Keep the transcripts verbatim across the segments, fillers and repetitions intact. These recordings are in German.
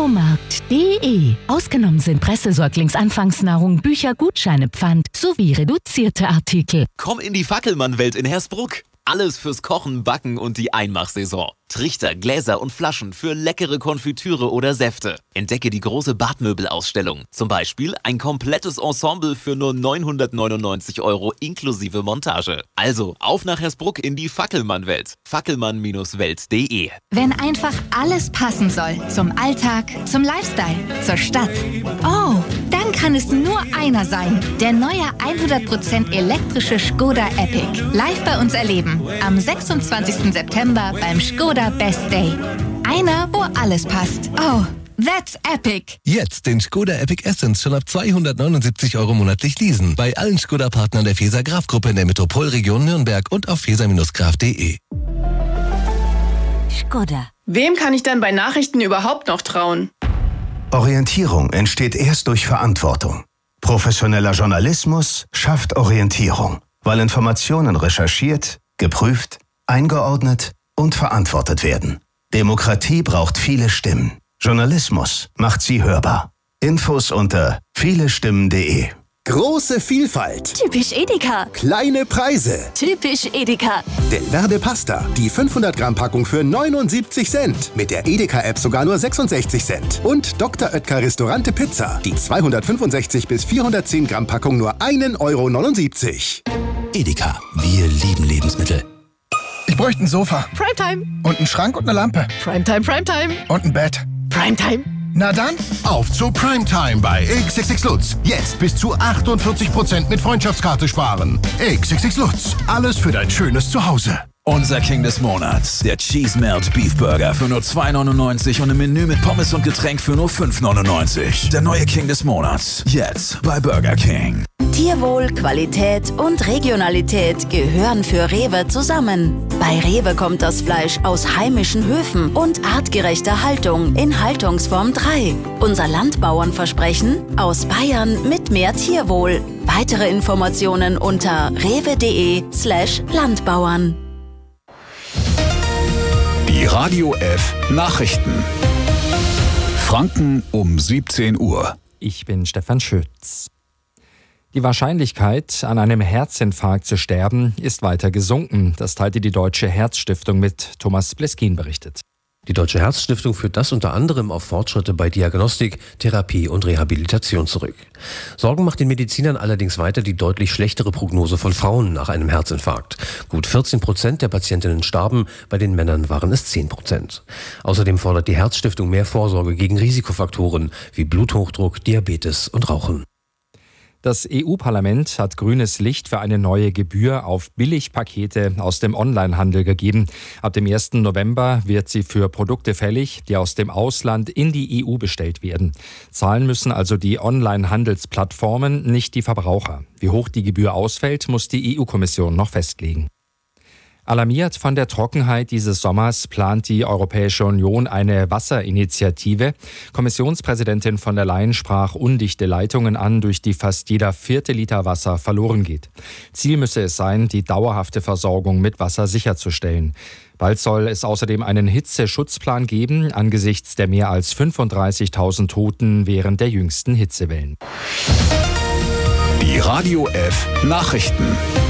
baumarkt punkt de. Ausgenommen sind Pressesäuglingsanfangsnahrung, Bücher, Gutscheine, Pfand sowie reduzierte Artikel. Komm in die Fackelmann-Welt in Hersbruck. Alles fürs Kochen, Backen und die Einmachsaison. Trichter, Gläser und Flaschen für leckere Konfitüre oder Säfte. Entdecke die große Badmöbelausstellung. Zum Beispiel ein komplettes Ensemble für nur neunhundertneunundneunzig Euro inklusive Montage. Also auf nach Hersbruck in die Fackelmann-Welt. fackelmann Bindestrich welt punkt de. Wenn einfach alles passen soll. Zum Alltag, zum Lifestyle, zur Stadt. Oh, dann kann es nur einer sein. Der neue hundert Prozent elektrische Skoda Epic. Live bei uns erleben. Am sechsundzwanzigsten September beim Skoda Best Day. Einer, wo alles passt. Oh, that's epic. Jetzt den Skoda Epic Essence schon ab zweihundertneunundsiebzig Euro monatlich leasen. Bei allen Skoda-Partnern der Feser-Graf-Gruppe in der Metropolregion Nürnberg und auf feser Bindestrich graf punkt de. Skoda. Wem kann ich dann bei Nachrichten überhaupt noch trauen? Orientierung entsteht erst durch Verantwortung. Professioneller Journalismus schafft Orientierung, weil Informationen recherchiert, geprüft, eingeordnet und verantwortet werden. Demokratie braucht viele Stimmen. Journalismus macht sie hörbar. Infos unter vielestimmen punkt de. Große Vielfalt. Typisch Edeka. Kleine Preise. Typisch Edeka. Delverde Pasta. Die fünfhundert Gramm Packung für neunundsiebzig Cent. Mit der Edeka-App sogar nur sechsundsechzig Cent. Und Doktor Oetker Restaurante Pizza. Die zweihundertfünfundsechzig bis vierhundertzehn Gramm Packung nur ein Euro neunundsiebzig. Edeka, wir lieben Lebensmittel. Ich bräuchte ein Sofa. Primetime. Und einen Schrank und eine Lampe. Primetime, Primetime. Und ein Bett. Primetime. Na dann, auf zu Primetime bei X X X Lutz. Jetzt bis zu achtundvierzig Prozent mit Freundschaftskarte sparen. X X X Lutz. Alles für dein schönes Zuhause. Unser King des Monats, der Cheese Melt Beef Burger für nur zwei neunundneunzig und ein Menü mit Pommes und Getränk für nur fünf neunundneunzig. Der neue King des Monats, jetzt bei Burger King. Tierwohl, Qualität und Regionalität gehören für Rewe zusammen. Bei Rewe kommt das Fleisch aus heimischen Höfen und artgerechter Haltung in Haltungsform drei. Unser Landbauernversprechen: aus Bayern mit mehr Tierwohl. Weitere Informationen unter rewe.de slash Landbauern. Die Radio F Nachrichten. Franken um siebzehn Uhr. Ich bin Stefan Schütz. Die Wahrscheinlichkeit, an einem Herzinfarkt zu sterben, ist weiter gesunken. Das teilte die Deutsche Herzstiftung mit. Thomas Bleskin berichtet. Die Deutsche Herzstiftung führt das unter anderem auf Fortschritte bei Diagnostik, Therapie und Rehabilitation zurück. Sorgen macht den Medizinern allerdings weiter die deutlich schlechtere Prognose von Frauen nach einem Herzinfarkt. Gut vierzehn Prozent der Patientinnen starben, bei den Männern waren es zehn Prozent. Außerdem fordert die Herzstiftung mehr Vorsorge gegen Risikofaktoren wie Bluthochdruck, Diabetes und Rauchen. Das E U-Parlament hat grünes Licht für eine neue Gebühr auf Billigpakete aus dem Onlinehandel gegeben. Ab dem ersten November wird sie für Produkte fällig, die aus dem Ausland in die E U bestellt werden. Zahlen müssen also die Online-Handelsplattformen, nicht die Verbraucher. Wie hoch die Gebühr ausfällt, muss die E U-Kommission noch festlegen. Alarmiert von der Trockenheit dieses Sommers plant die Europäische Union eine Wasserinitiative. Kommissionspräsidentin von der Leyen sprach undichte Leitungen an, durch die fast jeder vierte Liter Wasser verloren geht. Ziel müsse es sein, die dauerhafte Versorgung mit Wasser sicherzustellen. Bald soll es außerdem einen Hitzeschutzplan geben, angesichts der mehr als fünfunddreißigtausend Toten während der jüngsten Hitzewellen. Die Radio F Nachrichten.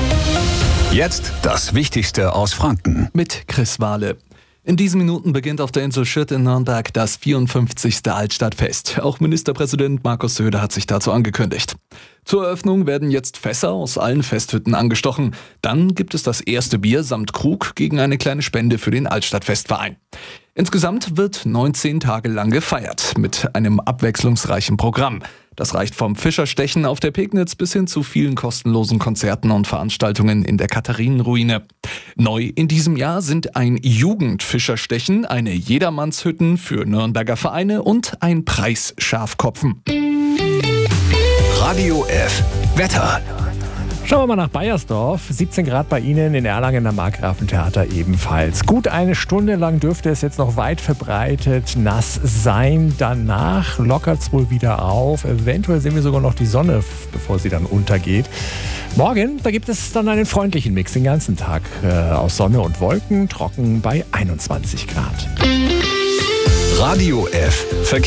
Jetzt das Wichtigste aus Franken. Mit Chris Wahle. In diesen Minuten beginnt auf der Insel Schütt in Nürnberg das vierundfünfzigste Altstadtfest. Auch Ministerpräsident Markus Söder hat sich dazu angekündigt. Zur Eröffnung werden jetzt Fässer aus allen Festhütten angestochen. Dann gibt es das erste Bier samt Krug gegen eine kleine Spende für den Altstadtfestverein. Insgesamt wird neunzehn Tage lang gefeiert mit einem abwechslungsreichen Programm. Das reicht vom Fischerstechen auf der Pegnitz bis hin zu vielen kostenlosen Konzerten und Veranstaltungen in der Katharinenruine. Neu in diesem Jahr sind ein Jugendfischerstechen, eine Jedermannshütten für Nürnberger Vereine und ein Preisschafkopfen. Radio F Wetter. Schauen wir mal nach Baiersdorf. siebzehn Grad bei Ihnen, in Erlangen am Markgrafentheater ebenfalls. Gut eine Stunde lang dürfte es jetzt noch weit verbreitet nass sein. Danach lockert es wohl wieder auf. Eventuell sehen wir sogar noch die Sonne, bevor sie dann untergeht. Morgen, da gibt es dann einen freundlichen Mix den ganzen Tag äh, aus Sonne und Wolken, trocken bei einundzwanzig Grad. Radio F Verkehr.